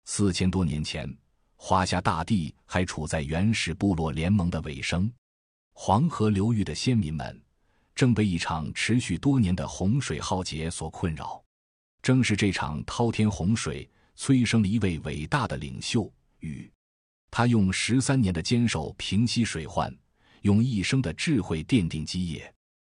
4000多年前，华夏大地还处在原始部落联盟的尾声，黄河流域的先民们正被一场持续多年的洪水浩劫所困扰。正是这场滔天洪水催生了一位伟大的领袖禹，他用13年的坚守平息水患，用一生的智慧奠定基业。